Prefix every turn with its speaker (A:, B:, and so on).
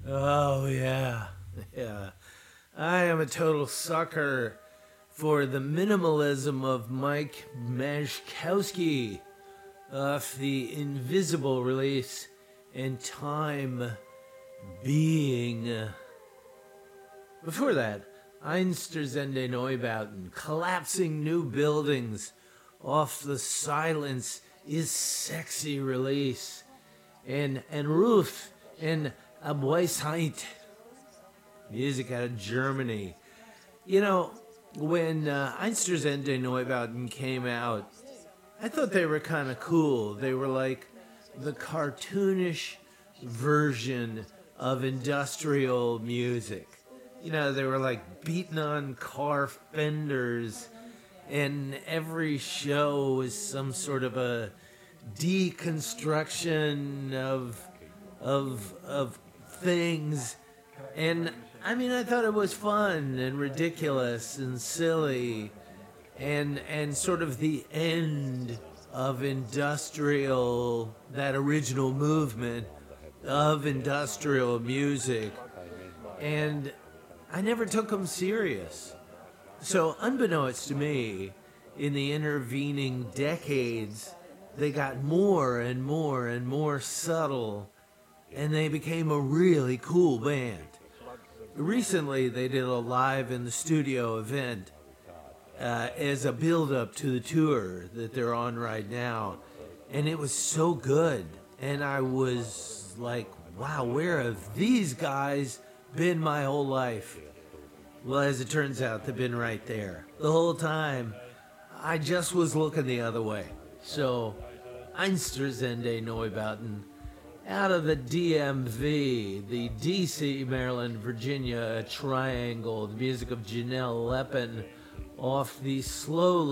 A: Oh, yeah. Yeah. I am a total sucker for the minimalism of Mike Mashkowski off the Invisible release and Time Being. Before that, Einstürzende Neubauten, Collapsing New Buildings off the Silence is Sexy release. And Ruth and Abweisheit, music out of Germany. You know, when Einstürzende Neubauten came out, I thought they were kind of cool. They were like the cartoonish version of industrial music. You know, they were like beating on car fenders, and every show was some sort of a deconstruction of things. And I mean, I thought it was fun and ridiculous and silly, and sort of the end of industrial, that original movement of industrial music. And I never took them serious. So unbeknownst to me, in the intervening decades, they got more and more and more subtle, and they became a really cool band. Recently, they did a live in the studio event as a build-up to the tour that they're on right now, and it was so good. And I was like, wow, where have these guys been my whole life? Well, as it turns out, they've been right there the whole time. I just was looking the other way. So, Einstürzende Neubauten, out of the DMV, the DC, Maryland, Virginia triangle, the music of Janelle Leppin, off the slow